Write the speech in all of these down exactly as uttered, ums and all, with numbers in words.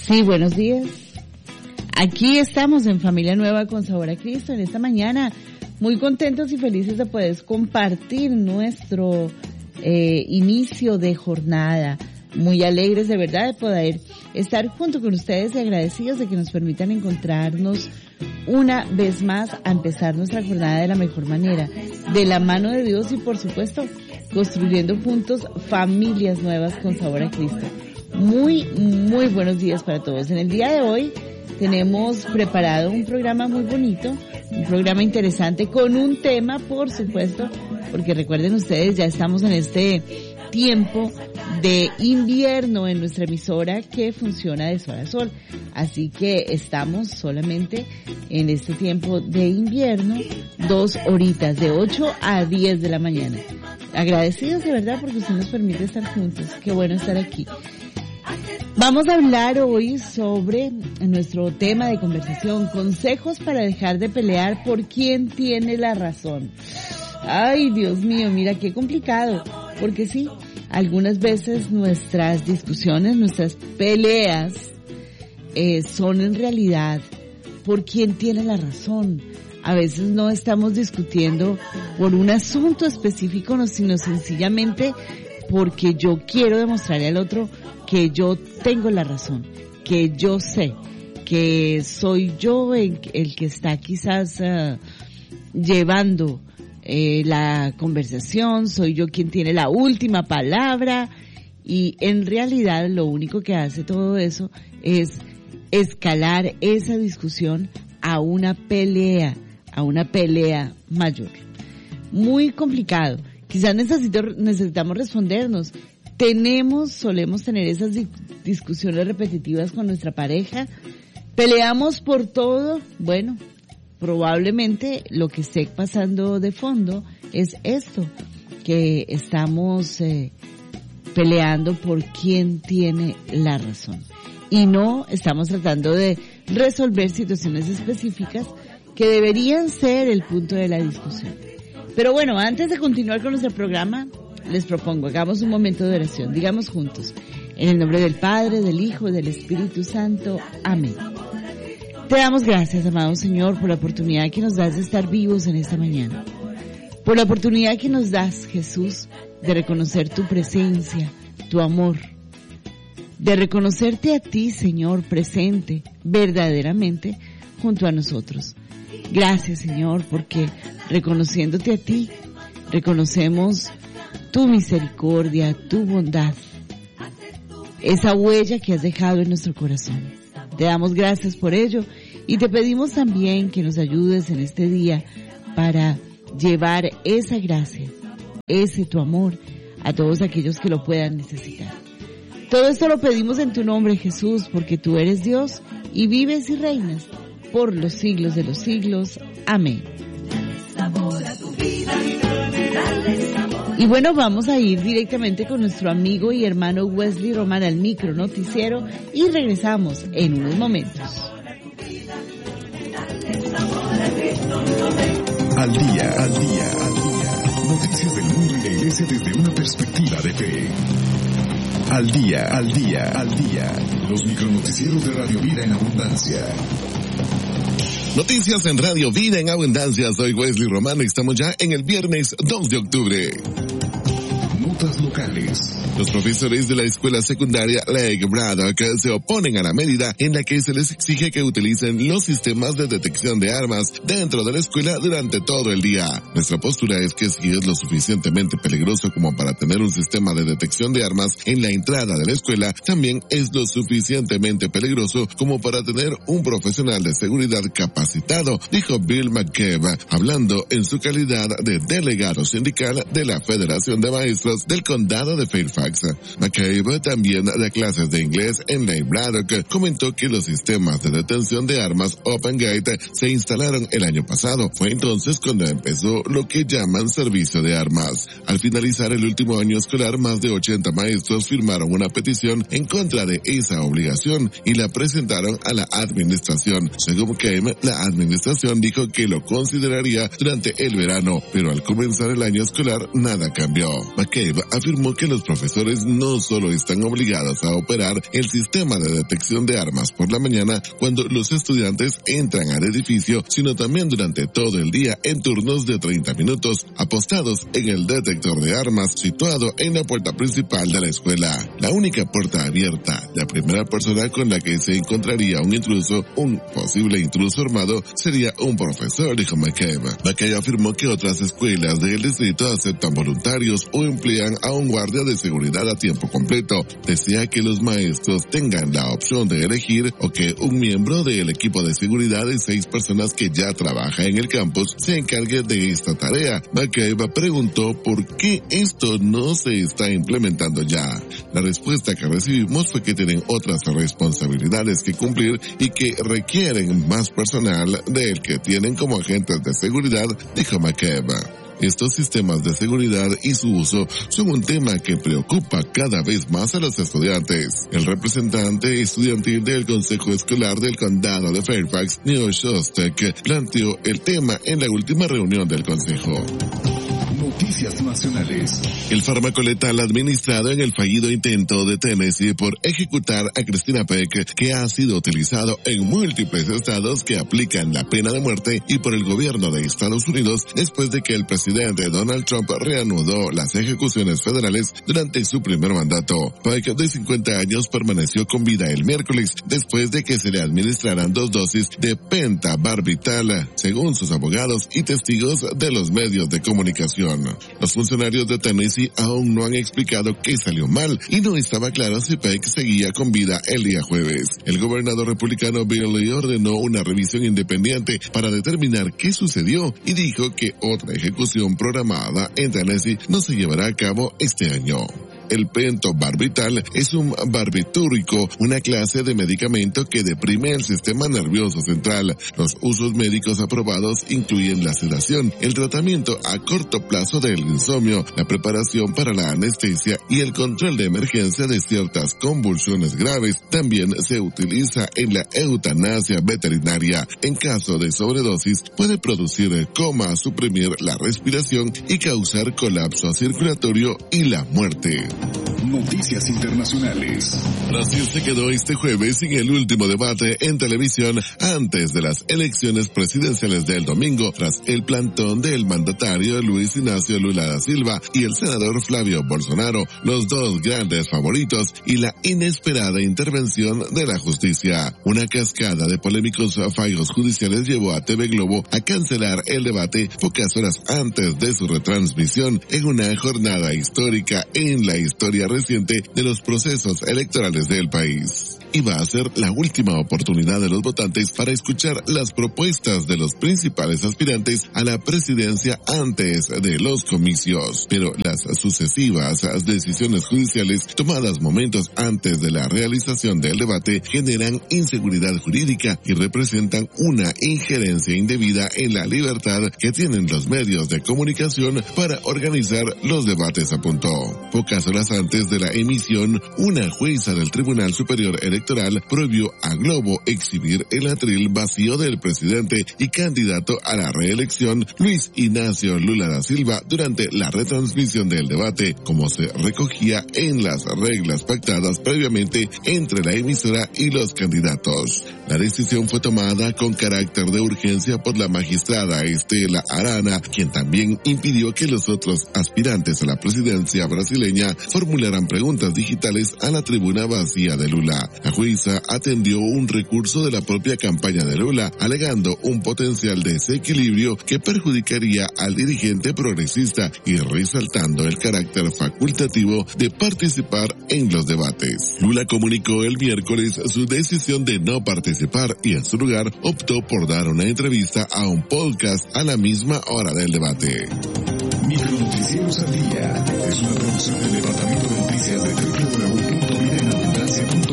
Sí, buenos días. Aquí estamos en Familia Nueva con Sabor a Cristo en esta mañana, muy contentos y felices de poder compartir nuestro eh, inicio de jornada, muy alegres de verdad de poder estar junto con ustedes y agradecidos de que nos permitan encontrarnos una vez más a empezar nuestra jornada de la mejor manera, de la mano de Dios y por supuesto construyendo juntos familias nuevas con Sabor a Cristo. Muy, muy buenos días para todos. En el día de hoy tenemos preparado un programa muy bonito, un programa interesante con un tema, por supuesto, porque recuerden ustedes, ya estamos en este tiempo de invierno en nuestra emisora que funciona de sol a sol. Así que estamos solamente en este tiempo de invierno, dos horitas, de ocho a diez de la mañana. Agradecidos de verdad porque usted nos permite estar juntos. Qué bueno estar aquí. Vamos a hablar hoy sobre nuestro tema de conversación, consejos para dejar de pelear por quién tiene la razón. Ay, Dios mío, mira qué complicado, porque sí, algunas veces nuestras discusiones, nuestras peleas eh, son en realidad por quién tiene la razón. A veces no estamos discutiendo por un asunto específico, no, sino sencillamente porque yo quiero demostrarle al otro que yo tengo la razón, que yo sé, que soy yo el, el que está quizás uh, llevando eh, la conversación, soy yo quien tiene la última palabra, y en realidad lo único que hace todo eso es escalar esa discusión a una pelea, a una pelea mayor. Muy complicado. Quizás necesito, necesitamos respondernos. Tenemos, solemos tener esas di- discusiones repetitivas con nuestra pareja. Peleamos por todo. Bueno, probablemente lo que esté pasando de fondo es esto, que estamos eh, peleando por quién tiene la razón. Y no estamos tratando de resolver situaciones específicas que deberían ser el punto de la discusión. Pero bueno, antes de continuar con nuestro programa, les propongo, hagamos un momento de oración. Digamos juntos, en el nombre del Padre, del Hijo y del Espíritu Santo. Amén. Te damos gracias, amado Señor, por la oportunidad que nos das de estar vivos en esta mañana. Por la oportunidad que nos das, Jesús, de reconocer tu presencia, tu amor. De reconocerte a ti, Señor, presente, verdaderamente, junto a nosotros. Gracias, Señor, porque reconociéndote a ti, reconocemos tu misericordia, tu bondad, esa huella que has dejado en nuestro corazón. Te damos gracias por ello y te pedimos también que nos ayudes en este día para llevar esa gracia, ese tu amor a todos aquellos que lo puedan necesitar. Todo esto lo pedimos en tu nombre, Jesús, porque tú eres Dios y vives y reinas por los siglos de los siglos. Amén. Y bueno, vamos a ir directamente con nuestro amigo y hermano Wesley Román al micro noticiero y regresamos en unos momentos. Al día, al día, al día. Noticias del mundo y la iglesia desde una perspectiva de fe. Al día, al día, al día. Los micronoticieros de Radio Vida en Abundancia. Noticias en Radio Vida en Abundancia. Soy Wesley Román y estamos ya en el viernes dos de octubre. Notas locales. Los profesores de la escuela secundaria Lake Braddock se oponen a la medida en la que se les exige que utilicen los sistemas de detección de armas dentro de la escuela durante todo el día. Nuestra postura es que si es lo suficientemente peligroso como para tener un sistema de detección de armas en la entrada de la escuela, también es lo suficientemente peligroso como para tener un profesional de seguridad capacitado, dijo Bill McCabe, hablando en su calidad de delegado sindical de la Federación de Maestros del Condado de Fairfax. McCabe, también da clases de inglés en Lake Braddock, comentó que los sistemas de detención de armas Open Gate se instalaron el año pasado. Fue entonces cuando empezó lo que llaman servicio de armas. Al finalizar el último año escolar, más de ochenta maestros firmaron una petición en contra de esa obligación y la presentaron a la administración. Según McCabe, la administración dijo que lo consideraría durante el verano, pero al comenzar el año escolar nada cambió. McCabe Makev afirmó que los profesores no solo están obligados a operar el sistema de detección de armas por la mañana cuando los estudiantes entran al edificio, sino también durante todo el día en turnos de treinta minutos, apostados en el detector de armas situado en la puerta principal de la escuela. La única puerta abierta, la primera persona con la que se encontraría un intruso, un posible intruso armado, sería un profesor, dijo Makev. Makev afirmó que otras escuelas del distrito aceptan voluntarios o emplean a un guardia de seguridad a tiempo completo. Desea que los maestros tengan la opción de elegir o que un miembro del equipo de seguridad de seis personas que ya trabaja en el campus se encargue de esta tarea. Makev preguntó por qué esto no se está implementando ya. La respuesta que recibimos fue que tienen otras responsabilidades que cumplir y que requieren más personal del que tienen como agentes de seguridad, dijo Makev. Estos sistemas de seguridad y su uso son un tema que preocupa cada vez más a los estudiantes. El representante estudiantil del Consejo Escolar del Condado de Fairfax, Neil Shostak, planteó el tema en la última reunión del Consejo. Noticias nacionales. El fármaco letal administrado en el fallido intento de Tennessee por ejecutar a Christina Peck, que ha sido utilizado en múltiples estados que aplican la pena de muerte y por el gobierno de Estados Unidos después de que el presidente Donald Trump reanudó las ejecuciones federales durante su primer mandato. Peck, de cincuenta años, permaneció con vida el miércoles después de que se le administraran dos dosis de pentobarbital, según sus abogados y testigos de los medios de comunicación. Los funcionarios de Tennessee aún no han explicado qué salió mal y no estaba claro si Peck seguía con vida el día jueves. El gobernador republicano Bill Lee ordenó una revisión independiente para determinar qué sucedió y dijo que otra ejecución programada en Tennessee no se llevará a cabo este año. El pentobarbital es un barbitúrico, una clase de medicamento que deprime el sistema nervioso central. Los usos médicos aprobados incluyen la sedación, el tratamiento a corto plazo del insomnio, la preparación para la anestesia y el control de emergencia de ciertas convulsiones graves. También se utiliza en la eutanasia veterinaria. En caso de sobredosis, puede producir coma, suprimir la respiración y causar colapso circulatorio y la muerte. Noticias internacionales. Brasil se quedó este jueves sin el último debate en televisión antes de las elecciones presidenciales del domingo, tras el plantón del mandatario Luis Inácio Lula da Silva y el senador Flavio Bolsonaro, los dos grandes favoritos, y la inesperada intervención de la justicia. Una cascada de polémicos fallos judiciales llevó a T V Globo a cancelar el debate pocas horas antes de su retransmisión en una jornada histórica en la historia reciente de los procesos electorales del país. Iba a ser la última oportunidad de los votantes para escuchar las propuestas de los principales aspirantes a la presidencia antes de los comicios, pero las sucesivas decisiones judiciales tomadas momentos antes de la realización del debate generan inseguridad jurídica y representan una injerencia indebida en la libertad que tienen los medios de comunicación para organizar los debates, apuntó. Pocas horas antes de la emisión, una jueza del Tribunal Superior Electoral prohibió a Globo exhibir el atril vacío del presidente y candidato a la reelección Luis Inácio Lula da Silva durante la retransmisión del debate, como se recogía en las reglas pactadas previamente entre la emisora y los candidatos. La decisión fue tomada con carácter de urgencia por la magistrada Estela Arana, quien también impidió que los otros aspirantes a la presidencia brasileña formularan preguntas digitales a la tribuna vacía de Lula. La jueza atendió un recurso de la propia campaña de Lula, alegando un potencial desequilibrio que perjudicaría al dirigente progresista y resaltando el carácter facultativo de participar en los debates. Lula comunicó el miércoles su decisión de no participar y en su lugar optó por dar una entrevista a un podcast a la misma hora del debate. Micronoticieros al día es una producción del Departamento de Noticias de doble u doble u doble u punto vida en abundancia punto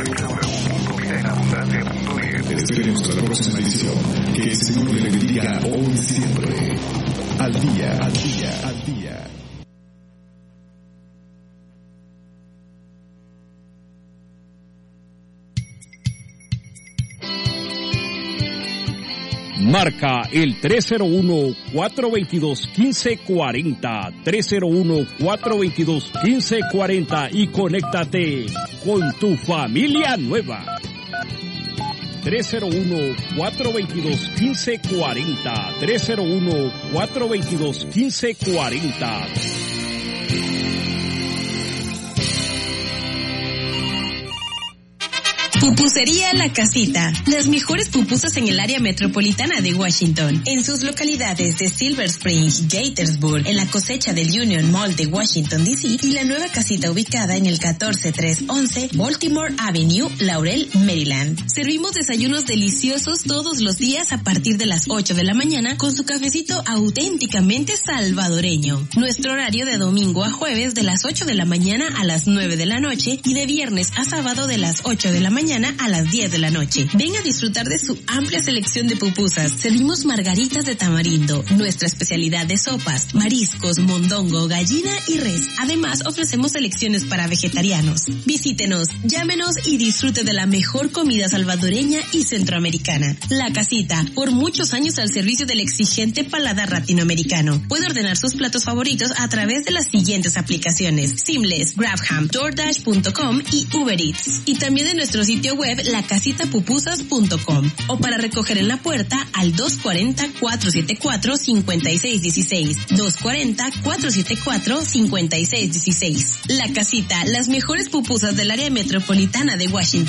net. Te esperemos a la próxima edición. Que el Señor le bendiga hoy y siempre. Al día, al día, al día. Marca el tres cero uno, cuatro dos dos, uno cinco cuatro cero, tres cero uno, cuatro dos dos, uno cinco cuatro cero y conéctate con tu familia nueva. tres cero uno, cuatro dos dos, uno cinco cuatro cero, tres cero uno, cuatro dos dos, uno cinco cuatro cero. Pupusería La Casita. Las mejores pupusas en el área metropolitana de Washington. En sus localidades de Silver Spring, Gaithersburg, en la cosecha del Union Mall de Washington, D C y la nueva casita ubicada en el catorce tres once Baltimore Avenue, Laurel, Maryland. Servimos desayunos deliciosos todos los días a partir de las ocho de la mañana con su cafecito auténticamente salvadoreño. Nuestro horario de domingo a jueves de las ocho de la mañana a las nueve de la noche y de viernes a sábado de las ocho de la mañana a las diez de la noche. Ven a disfrutar de su amplia selección de pupusas. Servimos margaritas de tamarindo, nuestra especialidad de sopas, mariscos, mondongo, gallina y res. Además, ofrecemos selecciones para vegetarianos. Visítenos, llámenos y disfrute de la mejor comida salvadoreña y centroamericana. La Casita, por muchos años al servicio del exigente paladar latinoamericano. Puede ordenar sus platos favoritos a través de las siguientes aplicaciones: Seamless, Grabham, DoorDash punto com y Uber Eats. Y también de nuestro sitio web la casita pupusas punto com o para recoger en la puerta al dos cuatro cero, cuatro siete cuatro, cinco seis uno seis, dos cuatro cero, cuatro siete cuatro, cinco seis uno seis. La Casita, las mejores pupusas del área metropolitana de Washington.